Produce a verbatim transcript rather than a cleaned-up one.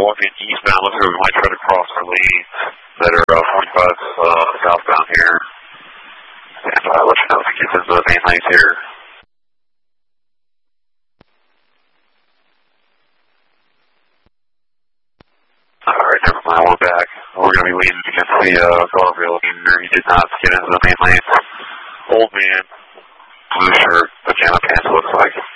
walking eastbound. Looks like we might try to cross our lanes that are uh, forty-five uh, southbound here. And uh, let you know if we get into the main lanes here. Alright, never mind, we're back. We're going to be leaning against the uh, guardrail here. He did not get into the main lanes. Old man, blue shirt, pajama pants looks like.